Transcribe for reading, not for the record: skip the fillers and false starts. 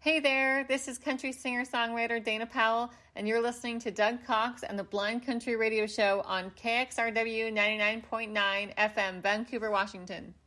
Hey there, this is country singer-songwriter Dana Powell, and you're listening to Doug Cox and the Blind Country Radio Show on KXRW 99.9 FM, Vancouver, Washington.